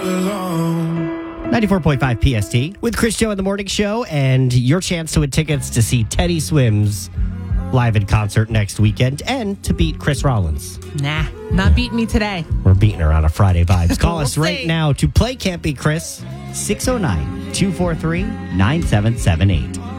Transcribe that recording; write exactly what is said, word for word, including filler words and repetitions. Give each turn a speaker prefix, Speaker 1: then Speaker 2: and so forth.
Speaker 1: ninety-four point five P S T with Chris Joe in the Morning Show, and your chance to win tickets to see Teddy Swims live in concert next weekend and to beat Chris Rollins.
Speaker 2: Nah, not beating me today.
Speaker 1: We're beating her on a Friday vibes. Call
Speaker 2: We'll
Speaker 1: us right
Speaker 2: see.
Speaker 1: now to play Can't Beat Chris, six oh nine, two four three, nine seven seven eight.